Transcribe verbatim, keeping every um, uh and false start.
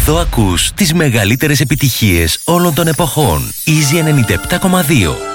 Εδώ ακούς τις μεγαλύτερες επιτυχίες όλων των εποχών. Easy ενενήντα επτά κόμμα δύο.